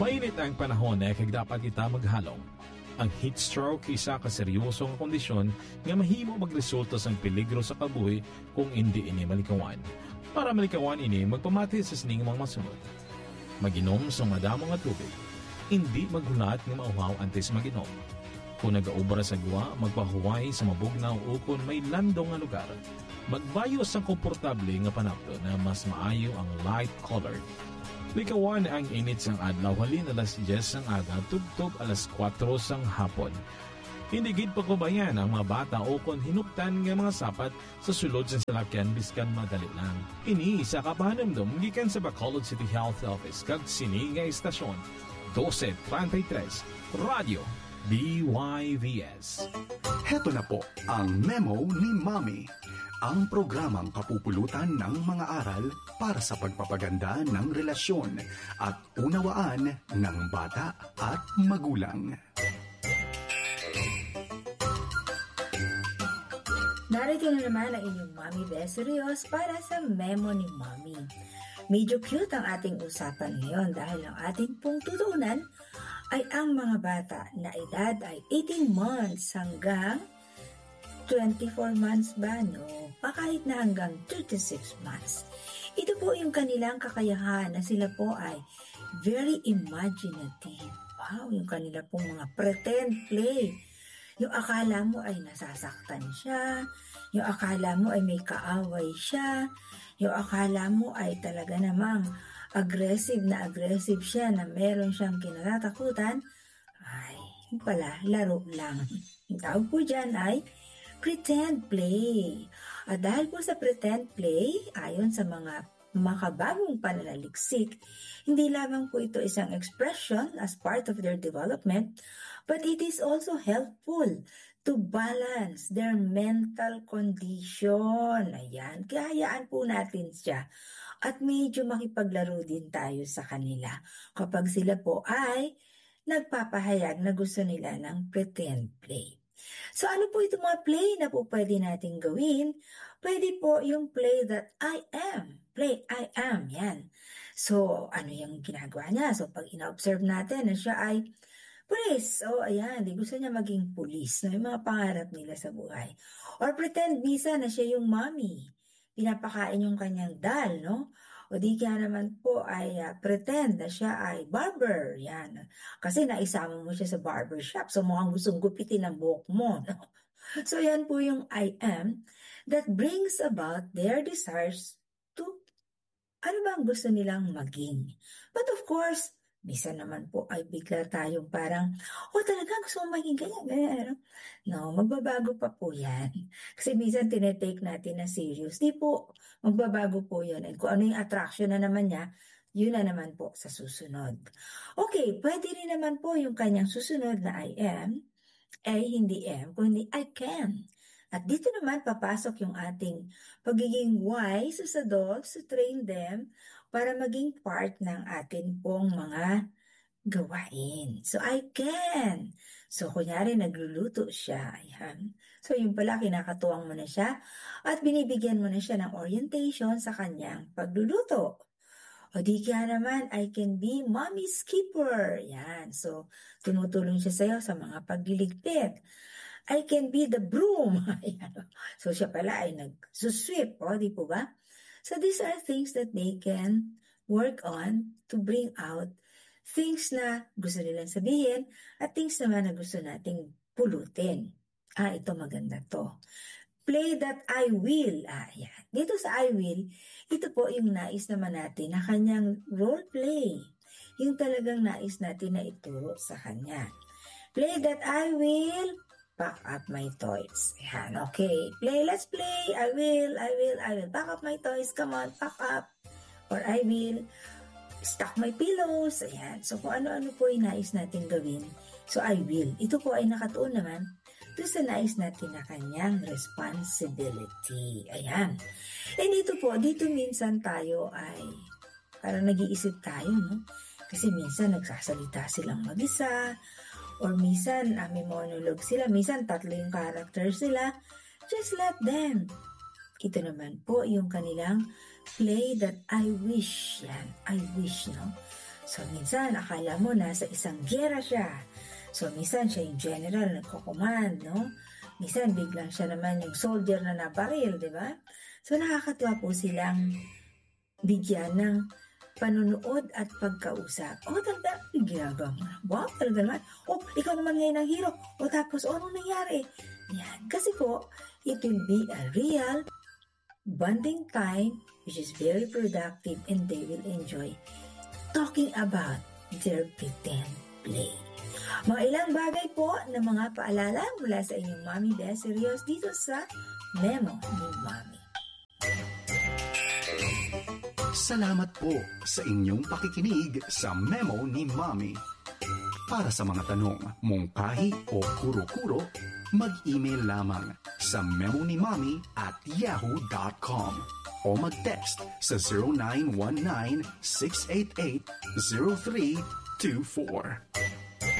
Mainit ang panahon kag dapat kita maghalong. Ang heat stroke isa ka seryosong kondisyon nga mahimo magresulta sang peligro sa kabuhi kung hindi ini malikawan. Para malikawan ini, magpamati sa sining mga masunod. Maginom sa madamo nga tubig. Hindi maghulat nga mauhaw antes maginom. Kung nagaubra sa gwa, magpahuway sa mabugnaw o kung may landong nga lugar. Magbayo sa komportable nga panapto na mas maayo ang light-colored. Likawan ang init sang adlaw halin alas 10 sang aga tugtog alas 4 sang hapon. Hindi gid pagbabayan ang mga bata o kon hinuptan nga mga sapat sa sulod sa salakyan biskan madali lang. Ini sa kapahanamdom gikan sa Bacolod City Health Office kag sini nga istasyon 1233 Radio DYVS. Heto na po ang memo ni Mommy. Ang programang kapupulutan ng mga aral para sa pagpapaganda ng relasyon at unawaan ng bata at magulang. Narito na naman ang inyong Mommy Beserios para sa memo ni Mommy. Medyo cute ang ating usapan ngayon dahil ang ating pong tutunan ay ang mga bata na edad ay 18 months hanggang 24 months ba, no? Kahit na hanggang 36 months. Ito po yung kanilang kakayahan na sila po ay very imaginative. Wow, yung kanila pong mga pretend play. Yung akala mo ay nasasaktan siya. Yung akala mo ay may kaaway siya. Yung akala mo ay talaga namang aggressive siya na meron siyang kinatatakutan. Ay, yung pala, laro lang. Yung tawag po dyan ay pretend play. At dahil po sa pretend play, ayon sa mga makabagong pananaliksik, hindi lamang po ito isang expression as part of their development, but it is also helpful to balance their mental condition. Ayan, kayaan po natin siya. At medyo makipaglaro din tayo sa kanila kapag sila po ay nagpapahayag na gusto nila ng pretend play. So ano po itong mga play na po pwede natin gawin? Pwede po yung play that I am. Play I am, yan. So ano yung ginagawa niya? So pag ina-observe natin na siya ay police, ayan, di gusto niya maging police, no? Yung mga pangarap nila sa buhay. Or pretend bisa na siya yung mommy. Pinapakain yung kanyang dal, no? O di kaya naman po ay pretend na siya ay barber, yan. Kasi naisama mo siya sa barber shop, so mukhang gustong gupitin ang buhok mo, no? So yan po yung I am that brings about their desires to ano ba ang gusto nilang maging. But of course, minsan naman po ay bigla tayong parang, talaga gusto mo maging ganyan. No, magbabago pa po yan. Kasi minsan tinetake natin na serious. Di po, magbabago po yan. And kung ano yung attraction na naman niya, yun na naman po sa susunod. Okay, pwede rin naman po yung kanyang susunod na I am, ay hindi am, kundi I can. At dito naman papasok yung ating pagiging wise as adults to train them para maging part ng atin pong mga gawain. So, I can. So, kunyari, nagluluto siya. Ayan. So, yung pala, kinakatuwang mo na siya at binibigyan mo na siya ng orientation sa kanyang pagluluto. O di kaya naman, I can be mommy's keeper. Yan. So, tumutulong siya sa'yo sa mga pagliligpit. I can be the broom. So, siya pala ay nagsusweep. O, di po ba? So, these are things that they can work on to bring out things na gusto nilang sabihin at things naman na gusto nating pulutin. Ito maganda to. Play that I will. Yan. Dito sa I will, ito po yung nais naman natin na kanyang role play. Yung talagang nais natin na ituro sa kanya. Play that I will pack up my toys. Yan, okay. Let's play. I will. Pack up my toys. Come on, pack up. Or I will stack my pillows. Ayan. So, kung ano-ano po yung nais natin gawin. So, I will. Ito po ay nakatuon naman doon sa nais natin na kanyang responsibility. Ayan. And dito minsan tayo ay parang nag-iisip tayo, no? Kasi minsan nagsasalita silang mag-isa or minsan may monologue sila. Minsan 3 yung character sila. Just let them. Ito naman po yung kanilang play that I wish. Yan. I wish, no? So, minsan, akala mo nasa isang gera siya. So, minsan, siya yung general na nagko-command, no? Minsan, biglang siya naman yung soldier na nabaril, di ba? So, nakakatuwa po silang bigyan ng panunood at pagkausap. Talaga, ginagawa mo na. Wow, talaga naman. Ikaw naman ngayon ang hero. Tapos, anong nangyari? Yan. Kasi po, it will be a real bonding time which is very productive and they will enjoy talking about their pretend play. Mga ilang bagay po na mga paalala mula sa inyong Mommy Desirios dito sa Memo ni Mommy. Salamat po sa inyong pakikinig sa Memo ni Mommy. Para sa mga tanong, mungkahi o kuro-kuro, mag-email lamang sa memonimommy@yahoo.com o mag-text sa 0919-688-0324.